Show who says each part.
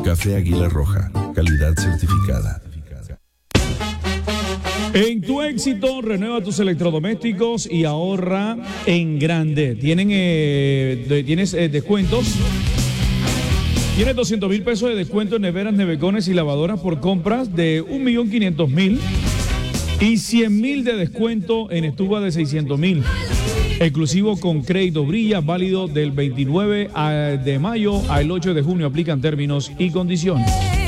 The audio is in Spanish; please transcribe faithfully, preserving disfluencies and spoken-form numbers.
Speaker 1: Café Águila Roja, calidad certificada.
Speaker 2: En tu éxito, renueva tus electrodomésticos y ahorra en grande. Tienen, eh, de, tienes eh, descuentos. Tienes doscientos mil pesos de descuento en neveras, nevecones y lavadoras por compras de un millón quinientos mil y cien mil de descuento en estufa de seiscientos mil. Exclusivo con crédito Brilla, válido del veintinueve de mayo al ocho de junio. Aplican términos y condiciones.